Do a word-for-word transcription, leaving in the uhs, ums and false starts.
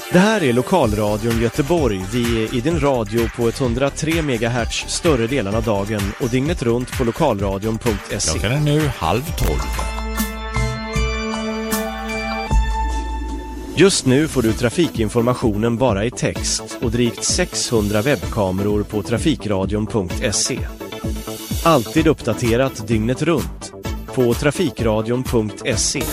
Det här är Lokalradion Göteborg. Vi är i din radio på etthundratre megahertz större delen av dagen och dygnet runt på lokalradion punkt se. Klockan är nu halv tolv. Just nu får du trafikinformationen bara i text och drygt sexhundra webbkameror på trafikradion punkt se. Alltid uppdaterat dygnet runt på trafikradion punkt se.